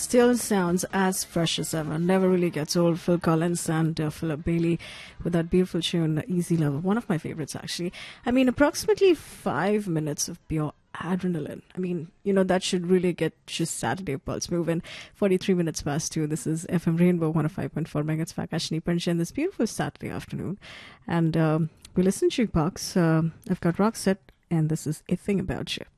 Still sounds as fresh as ever. Never really gets old. Phil Collins and Philip Bailey with that beautiful tune, Easy Love. One of my favorites, actually. I mean, approximately 5 minutes of pure adrenaline. I mean, that should really get just Saturday pulse moving. 43 minutes past 2. This is FM Rainbow 105.4 megahertz. Fakashni Panjan this beautiful Saturday afternoon. And we listen to Jukebox. I've got Roxette, and this is A Thing About You.